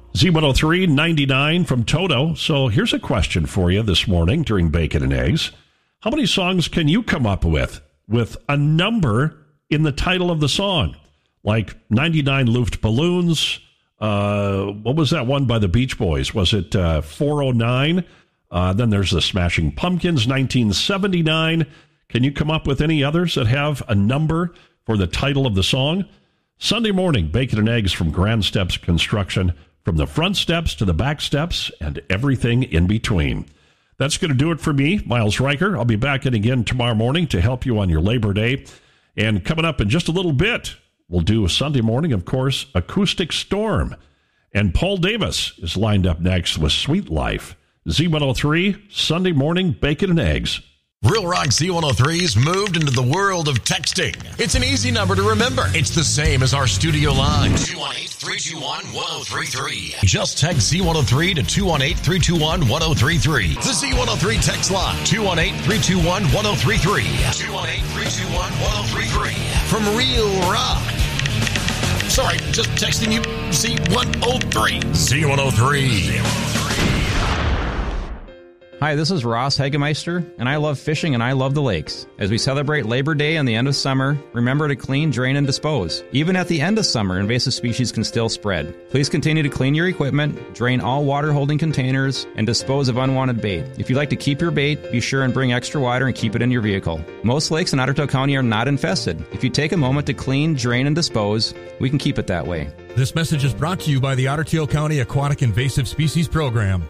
Z103 99 from Toto. So here's a question for you this morning during Bacon and Eggs. How many songs can you come up with a number in the title of the song? Like 99 Luftballons. What was that one by the Beach Boys? Was it 409? Then there's the Smashing Pumpkins, 1979. Can you come up with any others that have a number for the title of the song? Sunday morning, Bacon and Eggs from Grand Steps Construction. From the front steps to the back steps and everything in between. That's going to do it for me, Miles Riker. I'll be back in again tomorrow morning to help you on your Labor Day. And coming up in just a little bit, we'll do a Sunday morning, of course, Acoustic Storm. And Paul Davis is lined up next with Sweet Life. Z103, Sunday morning, Bacon and Eggs. Real Rock Z103's moved into the world of texting. It's an easy number to remember. It's the same as our studio line. 218-321-1033. Just text Z103 to 218-321-1033. The Z103 text line. 218-321-1033. 218-321-1033. From Real Rock. Sorry, just texting you Z103. Z103. Hi, this is Ross Hagemeister, and I love fishing and I love the lakes. As we celebrate Labor Day and the end of summer, remember to clean, drain, and dispose. Even at the end of summer, invasive species can still spread. Please continue to clean your equipment, drain all water-holding containers, and dispose of unwanted bait. If you'd like to keep your bait, be sure and bring extra water and keep it in your vehicle. Most lakes in Ottertail County are not infested. If you take a moment to clean, drain, and dispose, we can keep it that way. This message is brought to you by the Ottertail County Aquatic Invasive Species Program.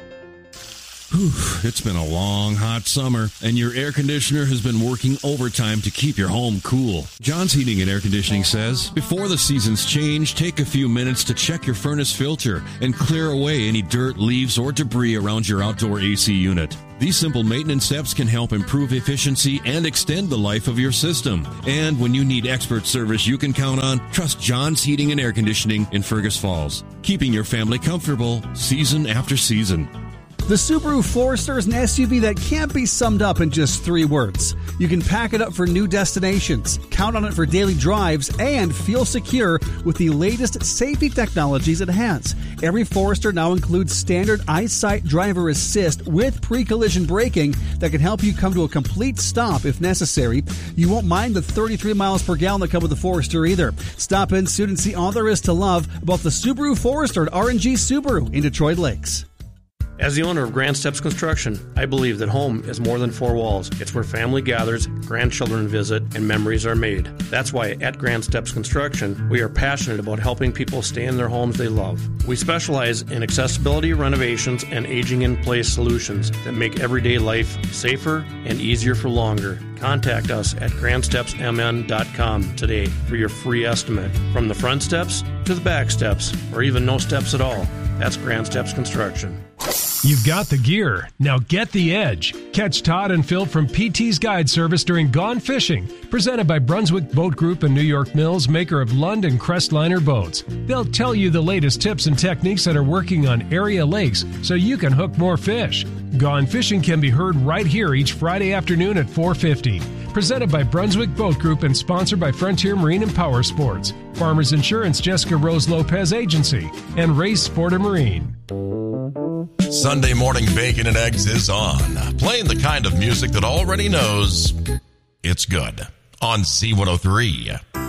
It's been a long, hot summer, and your air conditioner has been working overtime to keep your home cool. John's Heating and Air Conditioning says, before the seasons change, take a few minutes to check your furnace filter and clear away any dirt, leaves, or debris around your outdoor AC unit. These simple maintenance steps can help improve efficiency and extend the life of your system. And when you need expert service you can count on, trust John's Heating and Air Conditioning in Fergus Falls, keeping your family comfortable season after season. The Subaru Forester is an SUV that can't be summed up in just 3 words. You can pack it up for new destinations, count on it for daily drives, and feel secure with the latest safety technologies it has. Every Forester now includes standard EyeSight driver assist with pre-collision braking that can help you come to a complete stop if necessary. You won't mind the 33 miles per gallon that come with the Forester either. Stop in soon and see all there is to love about the Subaru Forester at R&G Subaru in Detroit Lakes. As the owner of Grand Steps Construction, I believe that home is more than 4 walls. It's where family gathers, grandchildren visit, and memories are made. That's why at Grand Steps Construction, we are passionate about helping people stay in their homes they love. We specialize in accessibility renovations and aging-in-place solutions that make everyday life safer and easier for longer. Contact us at grandstepsmn.com today for your free estimate. From the front steps to the back steps, or even no steps at all. That's Grand Steps Construction. You've got the gear. Now get the edge. Catch Todd and Phil from PT's Guide Service during Gone Fishing, presented by Brunswick Boat Group and New York Mills, maker of Lund and Crestliner boats. They'll tell you the latest tips and techniques that are working on area lakes so you can hook more fish. Gone Fishing can be heard right here each Friday afternoon at 4:50. Presented by Brunswick Boat Group and sponsored by Frontier Marine and Power Sports, Farmers Insurance, Jessica Rose Lopez Agency, and Race Sporter Marine. Sunday morning Bacon and Eggs is on, playing the kind of music that already knows it's good on Z103.